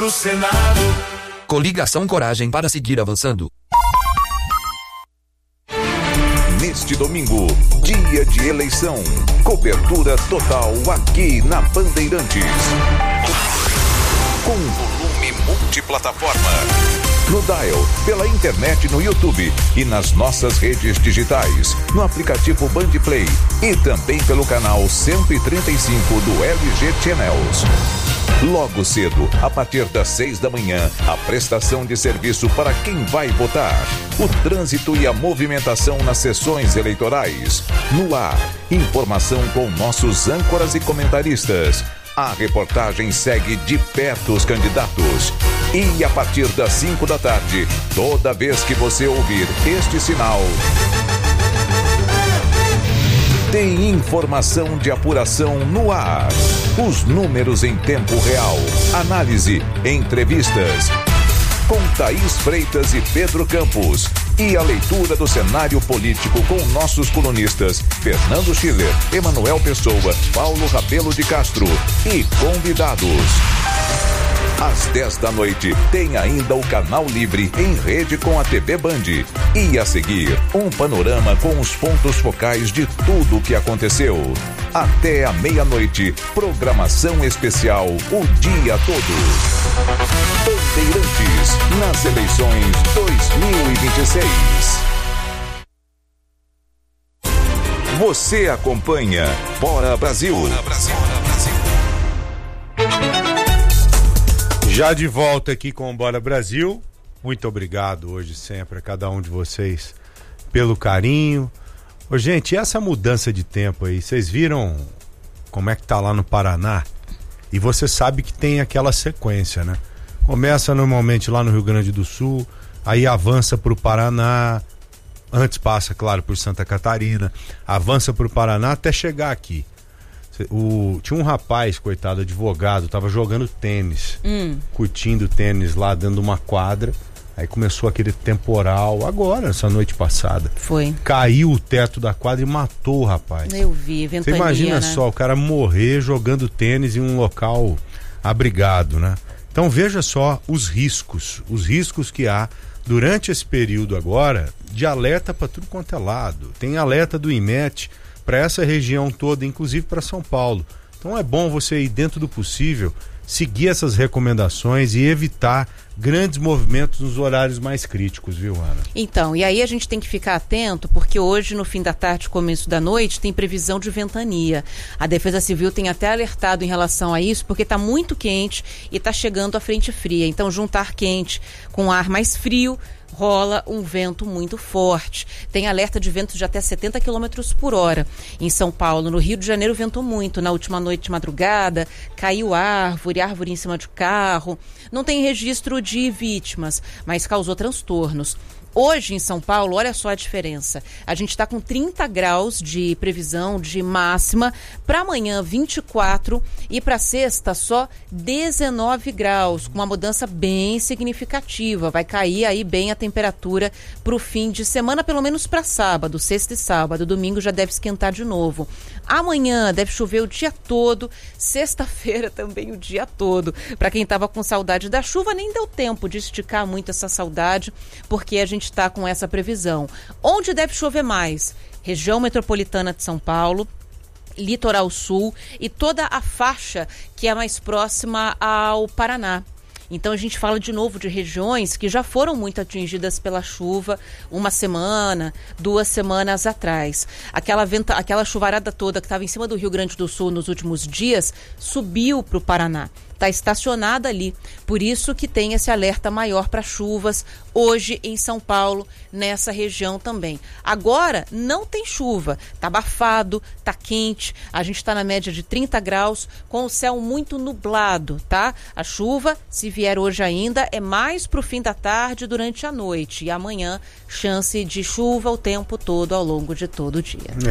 do Senado. Coligação Coragem para seguir avançando. Neste domingo, dia de eleição, cobertura total aqui na Bandeirantes. Com volume multiplataforma. No Dial, pela internet no YouTube e nas nossas redes digitais, no aplicativo Bandplay e também pelo canal 135 do LG Channels. Logo cedo, a partir das 6 da manhã, a prestação de serviço para quem vai votar, o trânsito e a movimentação nas sessões eleitorais. No ar, informação com nossos âncoras e comentaristas. A reportagem segue de perto os candidatos. E a partir das 5 da tarde, toda vez que você ouvir este sinal, tem informação de apuração no ar. Os números em tempo real. Análise, entrevistas. Com Thaís Freitas e Pedro Campos. E a leitura do cenário político com nossos colunistas Fernando Schiller, Emanuel Pessoa, Paulo Rabelo de Castro e convidados. Às 10 da noite, tem ainda o Canal Livre em rede com a TV Band. E a seguir, um panorama com os pontos focais de tudo o que aconteceu. Até a meia-noite, programação especial o dia todo. Bandeirantes, nas eleições 2026. Você acompanha Bora Brasil. Bora Brasil. Já de volta aqui com o Bora Brasil. Muito obrigado hoje sempre a cada um de vocês pelo carinho. Ô, gente, essa mudança de tempo aí, vocês viram como é que tá lá no Paraná? E você sabe que tem aquela sequência, né? Começa normalmente lá no Rio Grande do Sul, aí avança pro Paraná, antes passa, claro, por Santa Catarina, avança pro Paraná até chegar aqui. Tinha um rapaz, coitado, advogado, tava jogando tênis, curtindo tênis lá dentro de uma quadra. Aí começou aquele temporal, agora, essa noite passada. Foi. Caiu o teto da quadra e matou o rapaz. Eu vi, ventania, você imagina, né? Só o cara morrer jogando tênis em um local abrigado, né? Então veja só os riscos que há durante esse período agora de alerta para tudo quanto é lado. Tem alerta do IMET para essa região toda, inclusive para São Paulo. Então é bom você ir dentro do possível, seguir essas recomendações e evitar grandes movimentos nos horários mais críticos, viu, Ana? Então, e aí a gente tem que ficar atento, porque hoje, no fim da tarde, começo da noite, tem previsão de ventania. A Defesa Civil tem até alertado em relação a isso, porque está muito quente e está chegando a frente fria. Então, juntar quente com ar mais frio, rola um vento muito forte. Tem alerta de ventos de até 70 km por hora em São Paulo. No Rio de Janeiro ventou muito. Na última noite de madrugada, caiu árvore em cima de carro. Não tem registro de vítimas, mas causou transtornos. Hoje em São Paulo, olha só a diferença. A gente está com 30 graus de previsão de máxima, para amanhã 24 e para sexta só 19 graus, com uma mudança bem significativa. Vai cair aí bem a temperatura para o fim de semana, pelo menos para sábado, sexta e sábado. Domingo já deve esquentar de novo. Amanhã deve chover o dia todo, sexta-feira também o dia todo. Para quem estava com saudade da chuva, nem deu tempo de esticar muito essa saudade, porque a gente está com essa previsão. Onde deve chover mais? Região metropolitana de São Paulo, Litoral Sul e toda a faixa que é mais próxima ao Paraná. Então a gente fala de novo de regiões que já foram muito atingidas pela chuva uma semana, 2 semanas atrás. Aquela chuvarada toda que estava em cima do Rio Grande do Sul nos últimos dias subiu para o Paraná. Está estacionada ali, por isso que tem esse alerta maior para chuvas hoje em São Paulo, nessa região também. Agora não tem chuva, está abafado, está quente, a gente está na média de 30 graus, com o céu muito nublado, tá? A chuva, se vier hoje ainda, é mais para o fim da tarde durante a noite, e amanhã chance de chuva o tempo todo ao longo de todo o dia.